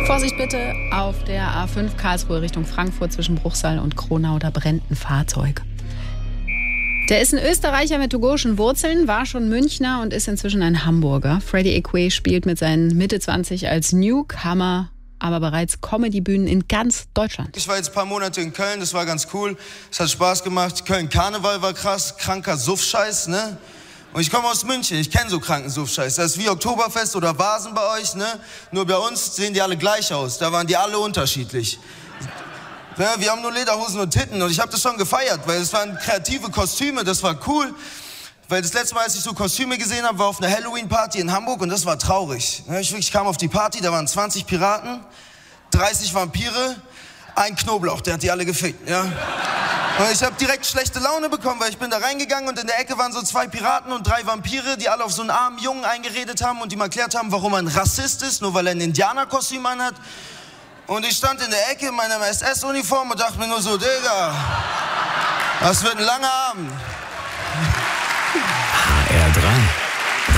Vorsicht bitte, auf der A5 Karlsruhe Richtung Frankfurt zwischen Bruchsal und Kronau, da brennt ein Fahrzeug. Der ist ein Österreicher mit togolischen Wurzeln, war schon Münchner und ist inzwischen ein Hamburger. Freddie Equay spielt mit seinen Mitte 20 als Newcomer, aber bereits Comedy-Bühnen in ganz Deutschland. Ich war jetzt ein paar Monate in Köln, das war ganz cool. Es hat Spaß gemacht. Köln-Karneval war krass, kranker Suffscheiß, ne? Und ich komme aus München, ich kenne so kranken Suffscheiß. Das ist wie Oktoberfest oder Vasen bei euch, ne? Nur bei uns sehen die alle gleich aus, da waren die alle unterschiedlich. Ja, wir haben nur Lederhosen und Titten und ich habe das schon gefeiert, weil es waren kreative Kostüme, das war cool. Weil das letzte Mal, als ich so Kostüme gesehen habe, war auf einer Halloween-Party in Hamburg und das war traurig. Ich kam auf die Party, da waren 20 Piraten, 30 Vampire, ein Knoblauch, der hat die alle gefickt, ja. Und ich habe direkt schlechte Laune bekommen, weil ich bin da reingegangen und in der Ecke waren so 2 Piraten und 3 Vampire, die alle auf so einen armen Jungen eingeredet haben und ihm erklärt haben, warum er ein Rassist ist, nur weil er ein Indianerkostüm anhat. Und ich stand in der Ecke in meiner SS-Uniform und dachte mir nur so, Digga, das wird ein langer Abend.